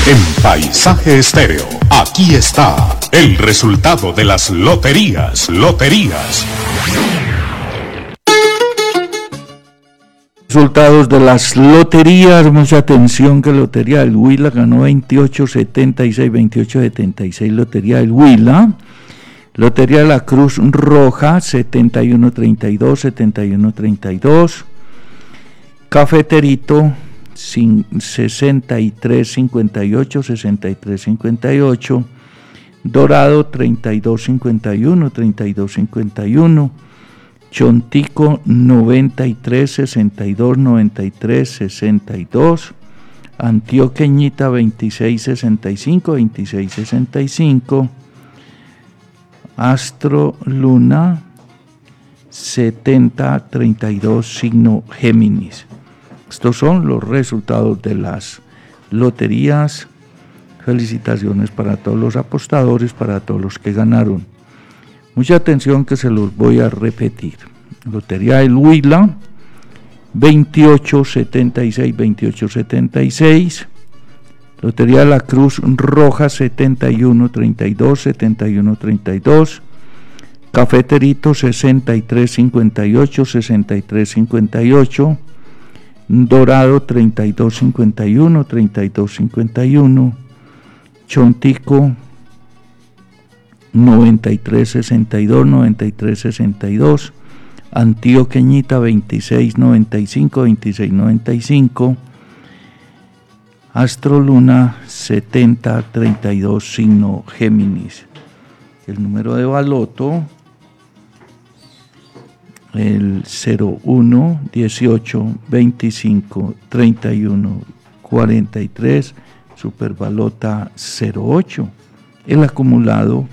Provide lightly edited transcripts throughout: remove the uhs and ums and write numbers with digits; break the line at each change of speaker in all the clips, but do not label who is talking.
En Paisaje Estéreo, aquí está el resultado de las loterías.
Resultados de las loterías, mucha atención que Lotería del Huila ganó 2876, Lotería del Huila. Lotería de la Cruz Roja, 7132. Cafeterito, 6358. Dorado, 3251. Chontico, 9362. Antioqueñita, 2665. Astro Luna, 7032, signo Géminis. Estos son los resultados de las loterías. Felicitaciones para todos los apostadores, para todos los que ganaron. Mucha atención que se los voy a repetir. Lotería del Huila, 2876. Lotería de la Cruz Roja, 7132. Cafeterito, 6358. Dorado, 3251. Chontico, 9362. Antioqueñita, 2695. Astro Luna, 7032, signo Géminis. El número de baloto, el 01, 18, 25, 31, 43, Superbalota 08. El acumulado,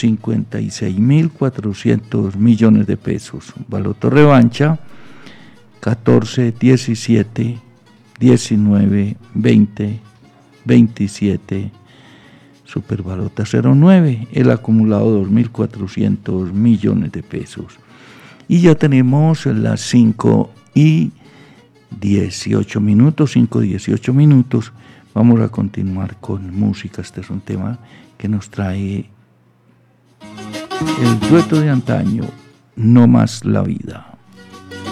56.400 millones de pesos. Baloto revancha, 14, 17, 19, 20, 27, Superbalota 09, el acumulado 2.400 millones de pesos. Y ya tenemos las 5:18 minutos. Vamos a continuar con música. Este es un tema que nos trae el dueto de antaño, No Más la Vida.